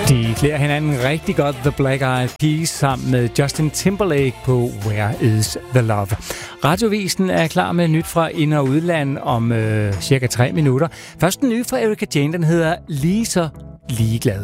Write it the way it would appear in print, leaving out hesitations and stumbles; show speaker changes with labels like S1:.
S1: De klæder hinanden rigtig godt, The Black Eyed Peas, sammen med Justin Timberlake på Where Is The Love. Radiovisen er klar med nyt fra ind- og udland om cirka 3 minutter. Først en ny fra Erika Jane, den hedder Lige så ligeglad.